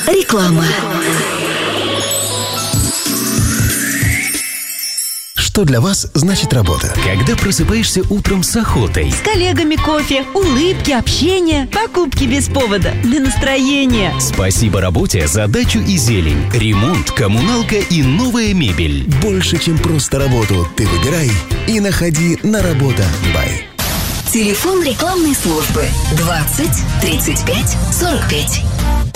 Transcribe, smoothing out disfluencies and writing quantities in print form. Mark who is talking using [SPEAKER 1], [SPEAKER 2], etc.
[SPEAKER 1] Реклама.
[SPEAKER 2] Что для вас значит работа?
[SPEAKER 3] Когда просыпаешься утром с охотой.
[SPEAKER 4] С коллегами кофе, улыбки, общение, покупки без повода, для настроения.
[SPEAKER 3] Спасибо работе за дачу и зелень, ремонт, коммуналка и новая мебель.
[SPEAKER 2] Больше, чем просто работу, ты выбирай и находи на Работа.бай.
[SPEAKER 1] Телефон рекламной службы 20 35 45.